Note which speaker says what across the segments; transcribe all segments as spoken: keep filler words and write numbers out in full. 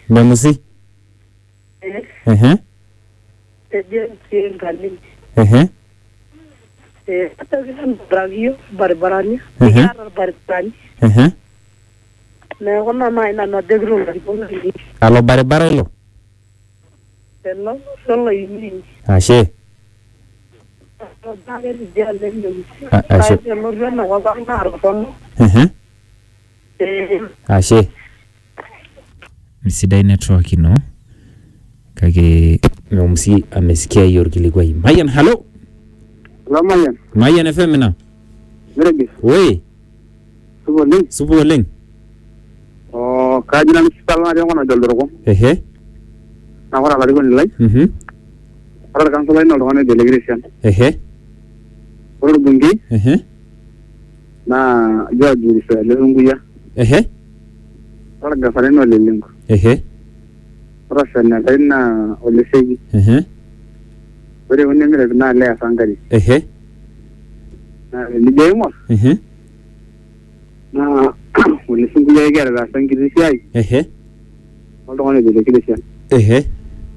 Speaker 1: Memusi.
Speaker 2: Eh.
Speaker 1: Eh.
Speaker 2: Eje singani.
Speaker 1: Eh.
Speaker 2: Eh, hata kile bragio barabarani.
Speaker 1: Mhm.
Speaker 2: Yara barabarani.
Speaker 1: Eh.
Speaker 2: Na kona na ina na degro ngari kona ni.
Speaker 1: Alo barabara lo.
Speaker 2: Hello, solo yini.
Speaker 1: Ashe.
Speaker 2: Dage di jale ni.
Speaker 1: Ah, ashe.
Speaker 2: Ai mo rena wa ba na ro kono.
Speaker 1: Eh.
Speaker 2: Eh.
Speaker 1: Ashe. Misidai network ino. Kage Memusi amesikia hiyo kilikuwa. Mayan, hello.
Speaker 3: Hello Mayan.
Speaker 1: Mayan F M na.
Speaker 3: Merege.
Speaker 1: Wey.
Speaker 3: Subo link.
Speaker 1: Subo link.
Speaker 3: Oh, kaji na msipala na jongo na joldo ko.
Speaker 1: Ehe.
Speaker 3: Na wala la digon lay.
Speaker 1: Mhm.
Speaker 3: Wala kan so lay no dogone delegation.
Speaker 1: Ehe.
Speaker 3: Wala bungi
Speaker 1: Ehe.
Speaker 3: na joji se le nguya.
Speaker 1: Ehe.
Speaker 3: Wala ga fare no le lingo.
Speaker 1: Ehe.
Speaker 3: Wala sana na ole segi.
Speaker 1: Ehe.
Speaker 3: Wala wonne ngere na le asangari.
Speaker 1: Ehe.
Speaker 3: Na ni jeymo.
Speaker 1: Ehe.
Speaker 3: Na ole sungu ye gere la sangiri sai.
Speaker 1: Ehe.
Speaker 3: Wala dogone delegation.
Speaker 1: Ehe.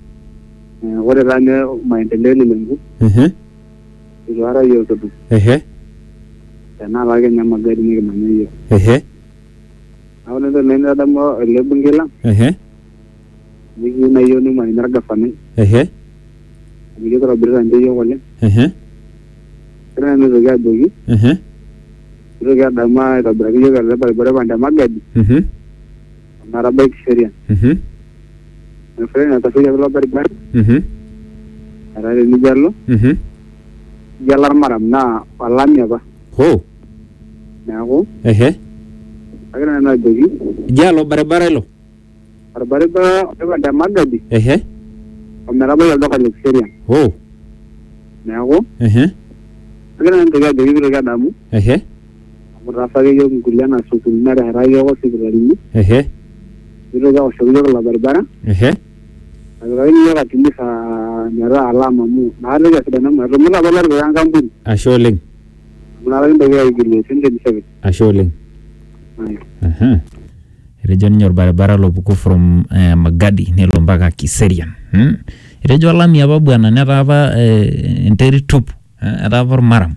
Speaker 3: Wala la ne maendeleo le lingo.
Speaker 1: Ehe.
Speaker 3: Wala yo to.
Speaker 1: Ehe.
Speaker 3: Na la ge nyama gari ni manyo yo.
Speaker 1: Ehe.
Speaker 3: Awon do ne da mo le bungela.
Speaker 1: Ehe.
Speaker 3: Nigi na yo ni mani narga fane.
Speaker 1: Ehe.
Speaker 3: Nigi ko birra nde yo wala.
Speaker 1: Ehe.
Speaker 3: Kana no ga dogi.
Speaker 1: Ehe.
Speaker 3: Ro ga da ma da bra yo ga da bra banda magadi.
Speaker 1: Mhm.
Speaker 3: Mara bike seria.
Speaker 1: Mhm.
Speaker 3: Na fere na ta fiya lo bar bar.
Speaker 1: Mhm.
Speaker 3: Ara ni jallo.
Speaker 1: Mhm.
Speaker 3: Jalar maram na palamnya ba.
Speaker 1: Ho.
Speaker 3: Na ko.
Speaker 1: Ehe.
Speaker 3: Agana na dogi.
Speaker 1: Jalo barabara lo.
Speaker 3: Ara bar ba da banda magadi.
Speaker 1: Ehe.
Speaker 3: Mara ba yo do ka seria.
Speaker 1: Ho.
Speaker 3: Na ko.
Speaker 1: Ehe.
Speaker 3: Agana na ga dogi ro ga damu.
Speaker 1: Ehe.
Speaker 3: Rafa ge yo nguliana sukul na ra yo ko sigari.
Speaker 1: Ehe.
Speaker 3: Ro ga so yo la barbara.
Speaker 1: Ehe.
Speaker 3: Agora ni ga tindi sa nyara alama mu. Na le ga sedana ma ro mala balar ga ngambun.
Speaker 1: Asholing.
Speaker 3: Mala ga ga gili sinde di sabe.
Speaker 1: Asholing.
Speaker 3: Ay.
Speaker 1: Aha. Rejo nyor barabara lo buko from eh, Magadi ne lo mpaka Kiserian. Hmm? Rejo alami hapa bwana neta hapa eh, enteri top. Eh, hapa maram.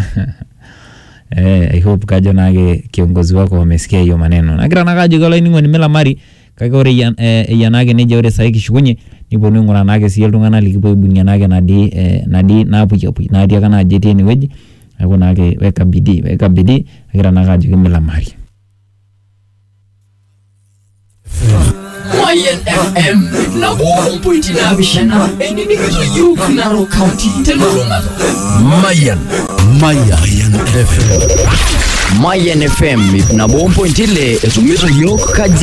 Speaker 1: Eh, I hope kajo nage kiongozi wako wamesikia hiyo maneno. Nagira nakaji gola iningo ni mela mari kage ore yan eh, yanage neje ore saiki shukunye nipo ningora nage siya ltungana likipo ibunya nage nadi eh, nadi napu yapu nadi kana ajeti ni weji ako nage weka bidii weka bidii nagira nakaji mela mari.
Speaker 4: Mayan F M na one point na bishana eni ni kiyo Narok County Teluruma.
Speaker 5: Mayan Mayan F M
Speaker 4: Mayan F M na one point ile esumizo yok kaji